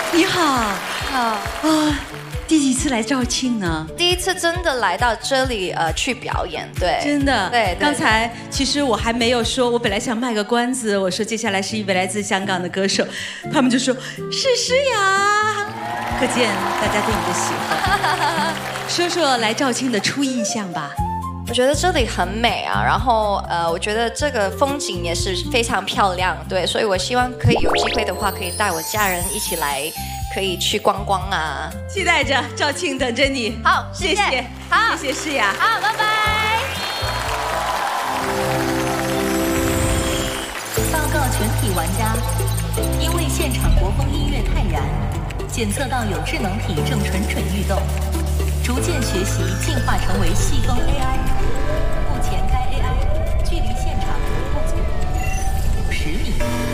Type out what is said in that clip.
你好， 好啊，第几次来肇庆呢？ 第一次真的来到这里去表演，对， 真的。 对。 刚才其实我还没有说，我本来想卖个关子，我说接下来是一位来自香港的歌手，他们就说是诗雅，可见大家对你的喜欢。说说来肇庆的初印象吧。 我觉得这里很美啊，然后我觉得这个风景也是非常漂亮，对，所以我希望可以有机会的话，可以带我家人一起来，可以去逛逛啊。 期待着，肇庆等着你。 好， 谢谢， 好， 谢谢诗雅， 好，拜拜。 报告全体玩家，因为现场国风音乐太燃，检测到有智能体正蠢蠢欲动，逐渐学习进化成为细风 AI。目前该 AI 距离现场不足50米。